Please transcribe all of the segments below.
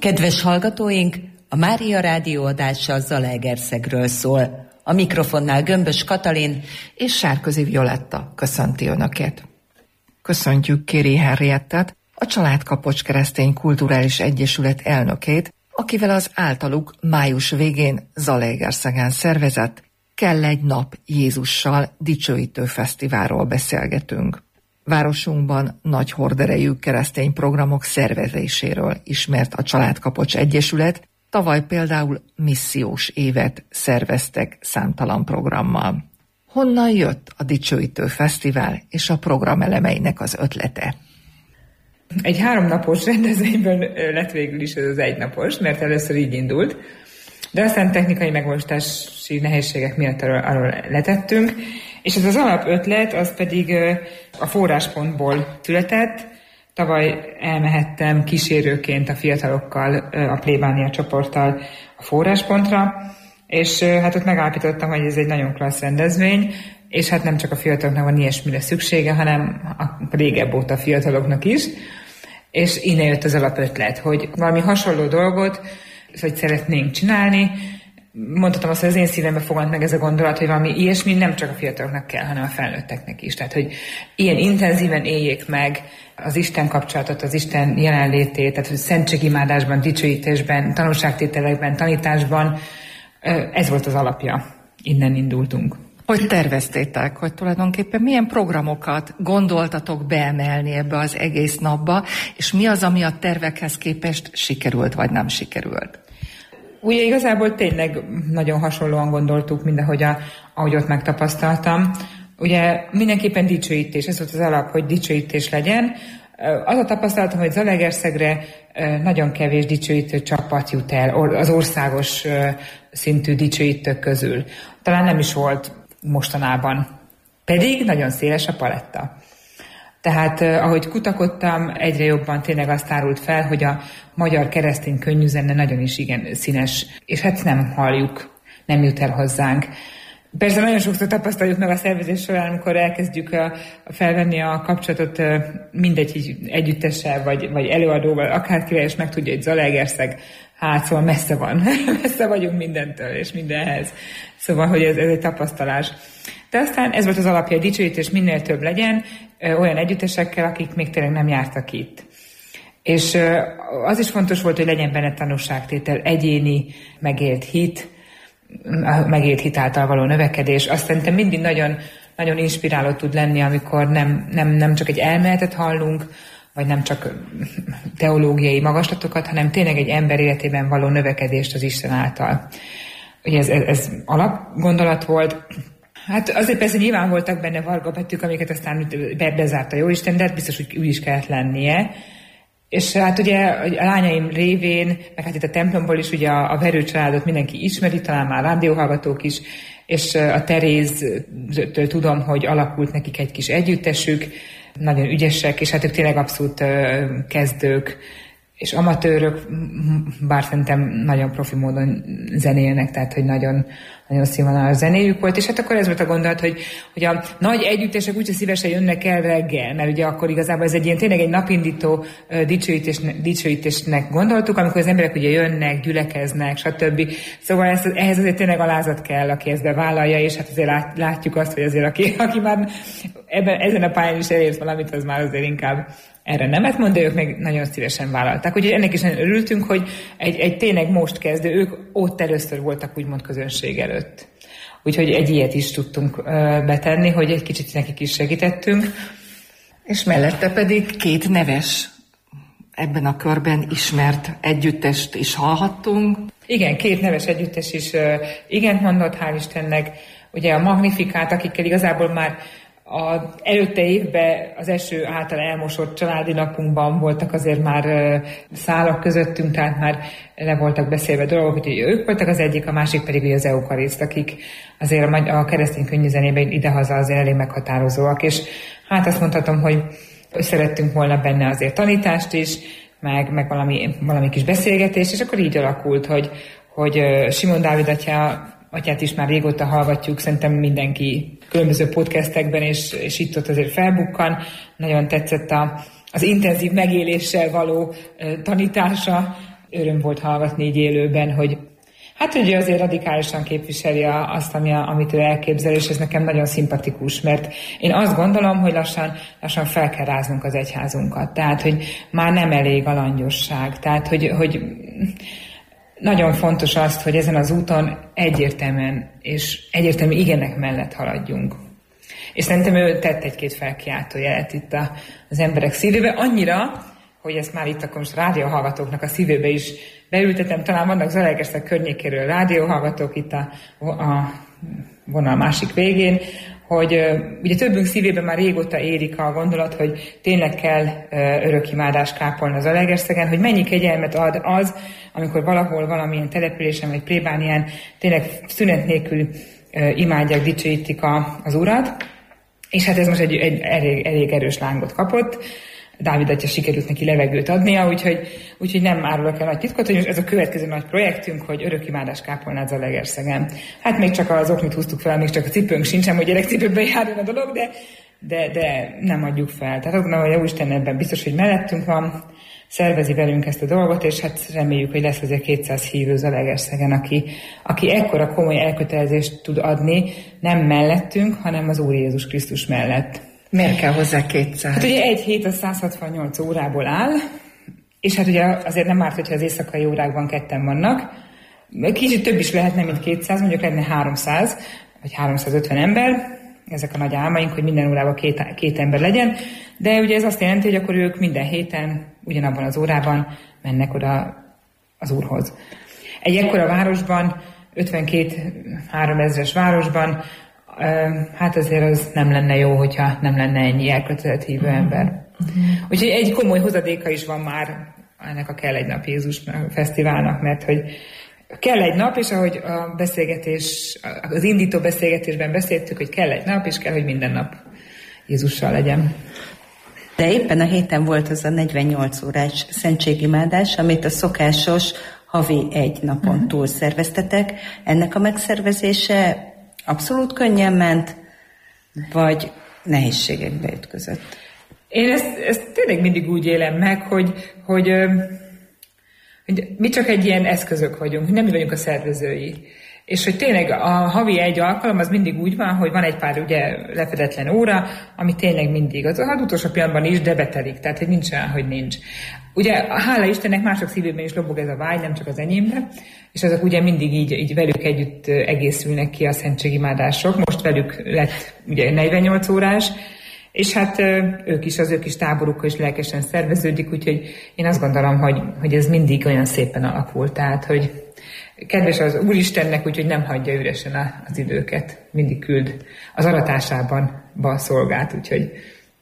Kedves hallgatóink, a Mária Rádió adása Zalaegerszegről szól. A mikrofonnál Gömbös Katalin és Sárközi Violetta köszönti Önöket. Köszöntjük Kéri Henriettet, a Családkapocs Keresztény Kulturális Egyesület elnökét, akivel az általuk május végén Zalaegerszegen szervezett Kell egy nap Jézussal dicsőítő fesztiválról beszélgetünk. Városunkban nagy horderejű keresztény programok szervezéséről ismert a Családkapocs Egyesület, tavaly például missziós évet szerveztek számtalan programmal. Honnan jött a dicsőítő fesztivál és a program elemeinek az ötlete? Egy 3 napos rendezvényből lett végül is ez az 1 napos, mert először így indult, de aztán technikai megvalósítási nehézségek miatt arról letettünk, és ez az alapötlet, az pedig a Forráspont-ból született. Tavaly elmehettem kísérőként a fiatalokkal, a plébánia csoporttal a Forráspontra, és hát ott megállapítottam, hogy ez egy nagyon klassz rendezvény, és hát nem csak a fiataloknak van ilyesmire szüksége, hanem a régebb óta a fiataloknak is, és innen jött az alapötlet, hogy valami hasonló dolgot, hogy szeretnénk csinálni. Mondhatom azt, hogy az én szívembe fogant meg ez a gondolat, hogy valami ilyesmi nem csak a fiataloknak kell, hanem a felnőtteknek is. Tehát, hogy ilyen intenzíven éljék meg az Isten kapcsolatot, az Isten jelenlétét, tehát hogy szentségimádásban, dicsőítésben, tanúságtételekben, tanításban, ez volt az alapja. Innen indultunk. Hogy terveztétek, hogy tulajdonképpen milyen programokat gondoltatok beemelni ebbe az egész napba, és mi az, ami a tervekhez képest sikerült, vagy nem sikerült? Ugye igazából tényleg nagyon hasonlóan gondoltuk, ahogy ott megtapasztaltam. Ugye mindenképpen dicsőítés, ez volt az alap, hogy dicsőítés legyen. Az a tapasztalatom, hogy Zalaegerszegre nagyon kevés dicsőítő csapat jut el az országos szintű dicsőítők közül. Talán nem is volt mostanában. Pedig nagyon széles a paletta. Tehát ahogy kutakodtam, egyre jobban tényleg azt árult fel, hogy a magyar keresztény könnyűzene nagyon is igen színes, és hát nem halljuk, nem jut el hozzánk. Persze nagyon sokszor tapasztaljuk meg a szervezés során, amikor elkezdjük felvenni a kapcsolatot mindegy együttessel, vagy előadóval, akárkivel, és megtudja, hogy Zalaegerszeg, hát szóval messze van, messze vagyunk mindentől és mindenhez. Szóval, hogy ez egy tapasztalás. De aztán ez volt az alapja, hogy dicsőítés minél több legyen, olyan együttesekkel, akik még tényleg nem jártak itt. És az is fontos volt, hogy legyen benne tanúságtétel, egyéni, megélt hit által való növekedés. Azt szerintem mindig nagyon, nagyon inspiráló tud lenni, amikor nem csak egy elméletet hallunk, vagy nem csak teológiai magaslatokat, hanem tényleg egy ember életében való növekedést az Isten által. Ugye ez alapgondolat volt. Hát azért persze nyilván voltak benne vargabetűk, amiket aztán bezárt a Jóisten, de biztos, hogy úgy is kellett lennie. És hát ugye a lányaim révén, meg hát itt a templomból is ugye a Verő családot mindenki ismeri, talán már rádióhallgatók is, és a Teréztől tudom, hogy alakult nekik egy kis együttesük, nagyon ügyesek, és hát ők tényleg abszolút kezdők és amatőrök, bár szerintem nagyon profi módon zenélnek, tehát hogy nagyon, nagyon színvonalas zenéjük volt, és hát akkor ez volt a gondolat, hogy a nagy együttesek úgyse szívesen jönnek el reggel, mert ugye akkor igazából ez egy ilyen tényleg egy napindító dicsőítésnek gondoltuk, amikor az emberek ugye jönnek, gyülekeznek, stb. Szóval ehhez azért tényleg alázat kell, aki ezt bevállalja, és hát azért látjuk azt, hogy azért aki már ezen a pályán is elért valamit, az már azért inkább erre nemet mond, de ők meg nagyon szívesen vállalták. Úgyhogy ennek is nagyon örültünk, hogy egy tényleg most kezdő, ők ott először voltak úgymond közönség előtt. Úgyhogy egy ilyet is tudtunk betenni, hogy egy kicsit nekik is segítettünk. És mellette pedig 2 neves, ebben a körben ismert együttest is hallhattunk. Igen, 2 neves együttes is igent mondott, hál' Istennek. Ugye a Magnifikát, akikkel igazából már az előtte évben az eső által elmosott családi napunkban voltak azért már szálak közöttünk, tehát már le voltak beszélve dolgok, hogy ők voltak az egyik, a másik pedig az Eukariszt, akik azért a keresztény könnyűzenében idehaza azért elég meghatározóak, és hát azt mondhatom, hogy szerettünk volna benne azért tanítást is, meg valami kis beszélgetés, és akkor így alakult, hogy Simon Dávid atyát is már régóta hallgatjuk, szerintem mindenki különböző podcastekben, és itt-ott azért felbukkan. Nagyon tetszett az intenzív megéléssel való tanítása, öröm volt hallgatni így élőben, hogy hogy azért radikálisan képviseli azt, amit ő elképzel, és ez nekem nagyon szimpatikus, mert én azt gondolom, hogy lassan fel kell ráznunk az egyházunkat. Tehát, hogy már nem elég a langyosság. Tehát, hogy nagyon fontos azt, hogy ezen az úton egyértelműen és egyértelmű igenek mellett haladjunk. És szerintem ő tett egy-két felkiáltó jelet itt az emberek szívébe, annyira, hogy ezt már itt akkor most rádióhallgatóknak a szívébe is beültetem, talán vannak Zalaegerszeg környékéről rádióhallgatók itt a vonal másik végén, hogy ugye többünk szívében már régóta érik a gondolat, hogy tényleg kell örökimádást kápolni az Zalaegerszegen, hogy mennyi kegyelmet ad az, amikor valahol valamilyen településen vagy plébánián tényleg szünet nélkül imádják, dicsőítik az Urat, és hát ez most egy elég erős lángot kapott. Dávid atya sikerült neki levegőt adnia, úgyhogy nem árulok el nagy titkot, hogy ez a következő nagy projektünk, hogy örökimádást kápolnád Zalaegerszegen. Hát még csak az oknit húztuk fel, még csak a cipőnk sincsen, hogy gyerekcipőben járjon a dolog, de nem adjuk fel. Tehát azt gondolom, hogy Jóisten ebben biztos, hogy mellettünk van, szervezi velünk ezt a dolgot, és hát reméljük, hogy lesz azért 200 hívő Zalaegerszegen, aki ekkora komoly elkötelezést tud adni, nem mellettünk, hanem az Úr Jézus Krisztus mellett. Miért kell hozzá 200? Hát ugye egy hét az 168 órából áll, és hát ugye azért nem árt, hogyha az éjszakai órákban ketten vannak. Kicsit több is lehetne, mint 200, mondjuk lenne 300, vagy 350 ember. Ezek a nagy álmaink, hogy minden órában két ember legyen. De ugye ez azt jelenti, hogy akkor ők minden héten, ugyanabban az órában mennek oda az Úrhoz. Egy ekkora városban, 52-3 ezres városban, hát azért az nem lenne jó, hogyha nem lenne ennyi elkötelezett hívő ember. Úgyhogy egy komoly hozadéka is van már ennek a Kell egy nap Jézus fesztiválnak, mert hogy kell egy nap, és ahogy az indító beszélgetésben beszéltük, hogy kell egy nap, és kell, hogy minden nap Jézussal legyen. De éppen a héten volt az a 48 órás szentségimádás, amit a szokásos havi egy napon túl szerveztetek. Ennek a megszervezése abszolút könnyen ment, vagy nehézségekbe ütközött? Én ezt tényleg mindig úgy élem meg, hogy mi csak egy ilyen eszközök vagyunk, nem mi vagyunk a szervezői. És hogy tényleg a havi egy alkalom az mindig úgy van, hogy van egy pár ugye lefedetlen óra, ami tényleg mindig, az utolsó pillanatban is, de betelik, tehát hogy nincs olyan, hogy nincs. Ugye hála Istennek mások szívében is lobog ez a vágy, nem csak az enyémre, és azok ugye mindig így velük együtt egészülnek ki a szentségimádások. Most velük lett ugye 48 órás, és hát ők is táborukkal is lelkesen szerveződik, úgyhogy én azt gondolom, hogy ez mindig olyan szépen alakul, tehát hogy kedves az Úristennek, úgyhogy nem hagyja üresen az időket, mindig küld az aratásában szolgált, úgyhogy...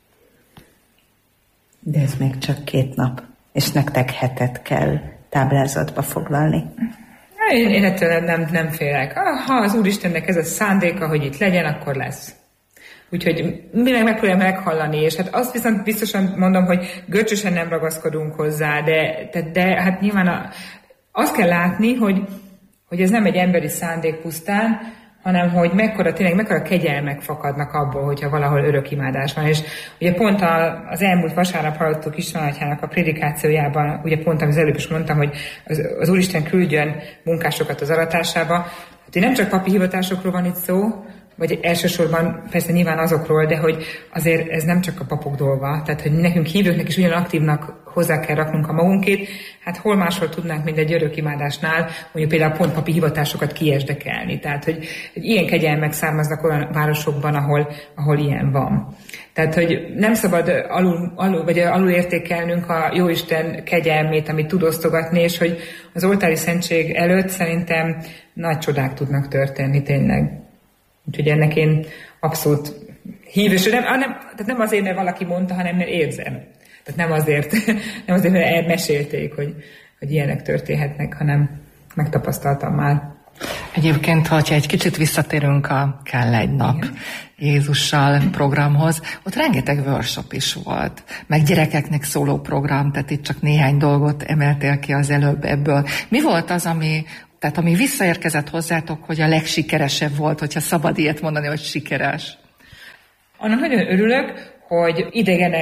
De ez még csak 2 nap, és nektek hetet kell táblázatba foglalni. Én ettől nem félek. Ha az Úristennek ez a szándéka, hogy itt legyen, akkor lesz. Úgyhogy mi megpróbálja meghallani, és hát azt viszont biztosan mondom, hogy görcsösen nem ragaszkodunk hozzá, de hát nyilván azt kell látni, hogy ez nem egy emberi szándék pusztán, hanem hogy mekkora kegyelmek fakadnak abból, hogyha valahol örökimádás van. És ugye pont az elmúlt vasárnap hallottuk István atyának a prédikációjában, ugye pont, amit az előbb is mondtam, hogy az Úristen küldjön munkásokat az aratásába. Hát nem csak papi hivatásokról van itt szó, vagy elsősorban persze nyilván azokról, de hogy azért ez nem csak a papok dolga, tehát hogy nekünk hívőknek is ugyan aktívnak hozzá kell raknunk a magunkét, hát hol máshol tudnánk, mint egy örökimádásnál, mondjuk például pont papi hivatásokat kiesdekelni, tehát hogy ilyen kegyelmek származnak olyan városokban, ahol ilyen van. Tehát, hogy nem szabad alul értékelnünk a Jóisten kegyelmét, amit tud osztogatni, és hogy az oltári szentség előtt szerintem nagy csodák tudnak történni tényleg. Úgyhogy ennek én abszolút hívős, tehát nem azért, mert valaki mondta, hanem mert érzem. Tehát nem azért, mert elmesélték, hogy ilyenek történhetnek, hanem megtapasztaltam már. Egyébként, ha egy kicsit visszatérünk a Kell egy nap igen. Jézussal programhoz, ott rengeteg workshop is volt, meg gyerekeknek szóló program, tehát itt csak néhány dolgot emeltél ki az előbb ebből. Mi volt az, ami visszaérkezett hozzátok, hogy a legsikeresebb volt, hogyha szabad ilyet mondani, hogy sikeres? Annak nagyon örülök, hogy idegenek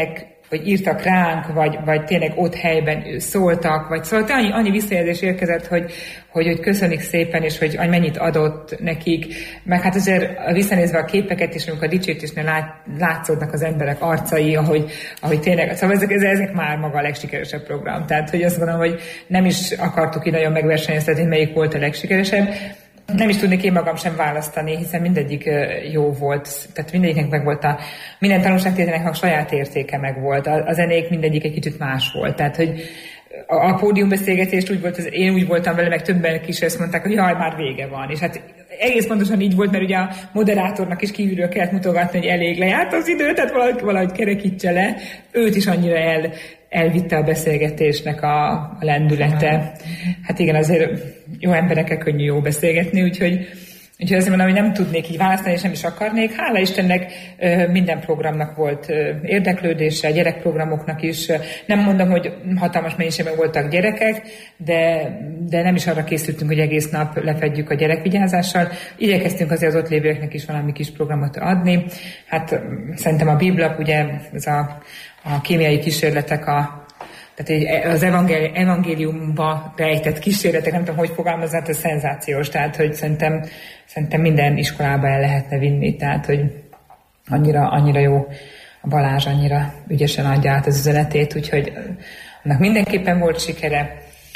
írtak ránk, vagy tényleg ott helyben szóltak, vagy szóval annyi visszajelzés érkezett, hogy köszönik szépen, és hogy mennyit adott nekik, meg hát azért visszanézve a képeket, és amikor a dicsőítésnél látszódnak az emberek arcai, ahogy tényleg, szóval ezek már maga a legsikeresebb program. Tehát, hogy azt gondolom, hogy nem is akartuk így nagyon megversenyeztetni, melyik volt a legsikeresebb. Nem is tudnék én magam sem választani, hiszen mindegyik jó volt, tehát mindegyiknek meg volt minden tanulságtételnek a saját értéke meg volt, a zenék mindegyik egy kicsit más volt, tehát hogy a pódiumbeszélgetést úgy volt, én úgy voltam vele, meg többen is ezt mondták, hogy jaj, már vége van, és hát egész pontosan így volt, mert ugye a moderátornak is kívülről kellett mutogatni, hogy elég lejárt az idő, tehát valahogy kerekítse le, őt is annyira elvitte a beszélgetésnek a lendülete. Hát igen, azért jó emberekkel könnyű jó beszélgetni, úgyhogy azért mondom, hogy nem tudnék így választani, és nem is akarnék. Hála Istennek minden programnak volt érdeklődése, gyerekprogramoknak is. Nem mondom, hogy hatalmas mennyiségben voltak gyerekek, de nem is arra készültünk, hogy egész nap lefedjük a gyerekvigyázással. Igyekeztünk azért az ott lévőknek is valami kis programot adni. Hát szerintem a Biblap, ugye ez a kémiai kísérletek, tehát az evangéliumba rejtett kísérletek, nem tudom, hogy fogalmazzát, ez szenzációs, tehát hogy szerintem minden iskolába el lehetne vinni, tehát hogy annyira jó a Balázs, annyira ügyesen adja át az üzenetét, úgyhogy annak mindenképpen volt sikere.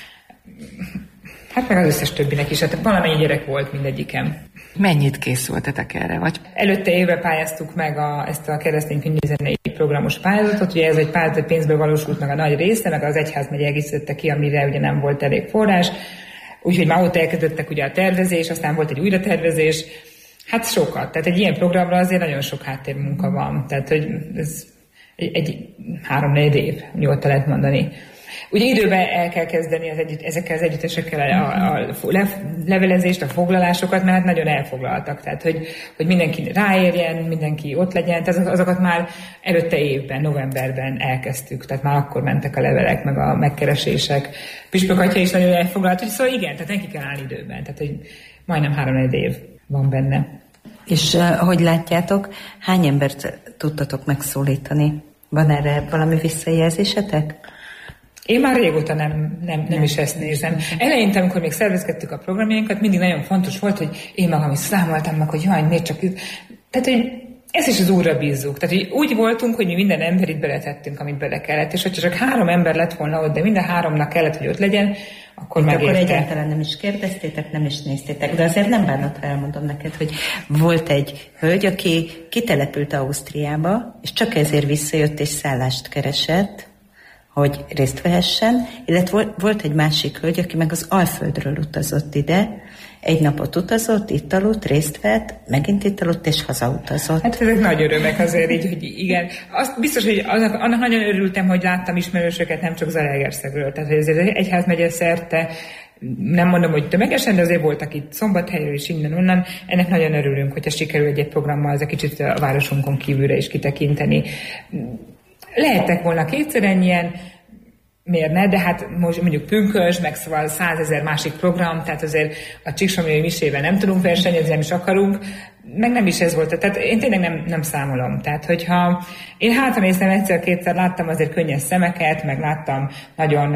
Hát meg az összes többinek is, hát valamennyi gyerek volt mindegyiken. Mennyit készültetek erre? Vagy? Előtte évben pályáztuk meg ezt a keresztény könyvzenei programos pályázatot, ugye ez egy pályázat pénzből valósult meg a nagy része, meg az egyházmegye egészítette ki, amire ugye nem volt elég forrás, úgyhogy már ott elkezdődtek ugye a tervezés, aztán volt egy újratervezés, hát sokat, tehát egy ilyen programra azért nagyon sok háttérmunka van, tehát hogy ez egy 3-4 év, nyugodtan lehet mondani. Ugye időben el kell kezdeni ezekkel az együttesekkel a levelezést, a foglalásokat, mert hát nagyon elfoglaltak. Tehát, hogy mindenki ráérjen, mindenki ott legyen. Tehát azokat már előtte évben, novemberben elkezdtük. Tehát már akkor mentek a levelek, meg a megkeresések. Püspök atya is nagyon elfoglalt, hogy szóval igen, tehát neki kell állni időben. Tehát, hogy majdnem 3-4 év van benne. És hogy látjátok, hány embert tudtatok megszólítani? Van erre valami visszajelzésetek? Én már régóta nem is ezt nézem. Eleinte, amikor még szervezkedtük a programjainkat, mindig nagyon fontos volt, hogy én magam is számoltam meg, hogy jaj, miért csak... Tehát, hogy ezt is az Úrra bízzuk. Tehát, hogy úgy voltunk, hogy mi minden emberit beletettünk, amit bele kellett, és hogyha csak 3 ember lett volna ott, de minden 3-nak kellett, hogy ott legyen, akkor megérte. Akkor egyáltalán nem is kérdeztétek, nem is néztétek, de azért nem bánatra elmondom neked, hogy volt egy hölgy, aki kitelepült Ausztriába, és csak ezért visszajött és szállást keresett, hogy részt vehessen, illetve volt egy másik hölgy, aki meg az Alföldről utazott ide, egy napot utazott, itt aludt, részt vett, megint itt aludt, és hazautazott. Hát ezek nagy örömek azért így, hogy igen. Azt biztos, hogy annak nagyon örültem, hogy láttam ismerősöket, nem csak Zalaegerszegről. Tehát ezért egyházmegye szerte, nem mondom, hogy tömegesen, de azért voltak itt Szombathelyről és innen-onnan. Ennek nagyon örülünk, hogyha sikerül egy programmal egy kicsit a városunkon kívülre is kitekinteni. Lehettek volna 2-szer ennyien, miért ne, de hát most mondjuk pünkös, meg szóval 100 000 másik program, tehát azért a Csíksomlyai misében nem tudunk versenyezni, nem is akarunk, meg nem is ez volt, tehát én tényleg nem számolom. Tehát, hogyha én hátranéztem egyszer-kétszer, láttam azért könnyes szemeket, meg láttam nagyon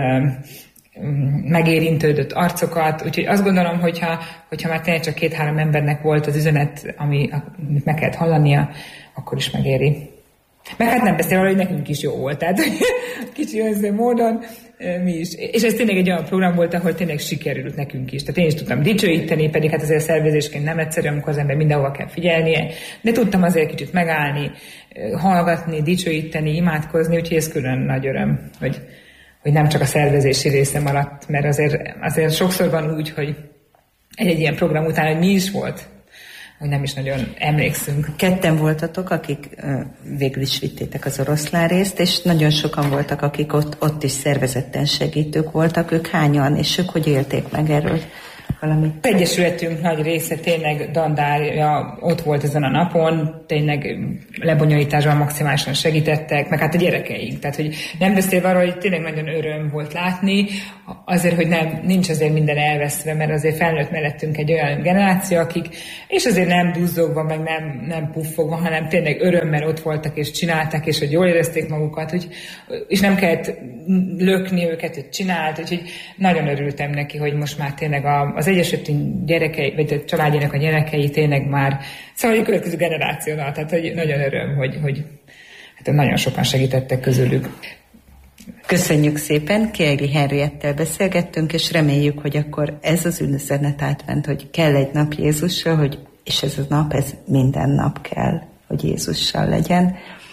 megérintődött arcokat, úgyhogy azt gondolom, hogyha már tényleg csak 2-3 embernek volt az üzenet, amit meg kellett hallania, akkor is megéri. Meg hát nem beszélve, hogy nekünk is jó volt, tehát kicsi önző módon mi is. És ez tényleg egy olyan program volt, ahol tényleg sikerült nekünk is. Tehát én is tudtam dicsőíteni, pedig hát azért szervezésként nem egyszerű, amikor az ember mindenhova kell figyelnie, de tudtam azért kicsit megállni, hallgatni, dicsőíteni, imádkozni, úgyhogy ez külön nagy öröm, hogy nem csak a szervezési része maradt, mert azért sokszor van úgy, hogy egy ilyen program után, hogy mi is volt, hogy nem is nagyon emlékszünk. 2 voltatok, akik végül is vittétek az oroszlán részt, és nagyon sokan voltak, akik ott is szervezetten segítők voltak. Ők hányan, és ők hogy élték meg erről valamit? Egyesületünk nagy része tényleg dandárja ott volt ezen a napon, tényleg lebonyolításban maximálisan segítettek, meg hát a gyerekeink. Tehát, hogy nem beszélve arról, hogy tényleg nagyon öröm volt látni, azért, hogy nincs azért minden elveszve, mert azért felnőtt mellettünk egy olyan generáció, akik, és azért nem duzzogva, meg nem puffogva, hanem tényleg örömmel ott voltak, és csinálták, és hogy jól érezték magukat, és nem kellett lökni őket, hogy csinált, úgyhogy nagyon örültem neki, hogy most már tényleg az Egyesületünk gyerekei, vagy a családjának a gyerekei tényleg már, szóval a következő generációnál, tehát hogy nagyon öröm, hogy hát nagyon sokan segítettek közülük. Köszönjük szépen, Kielgi Henriettel beszélgettünk, és reméljük, hogy akkor ez az üzenet átment, hogy kell egy nap Jézussal, és ez a nap, ez minden nap kell, hogy Jézussal legyen.